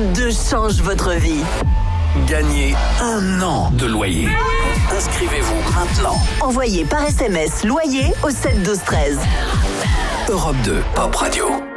Europe 2 change votre vie. Gagnez 1 an de loyer. Inscrivez-vous maintenant. Envoyez par SMS loyer au 7 12 13. Europe 2 Pop Radio.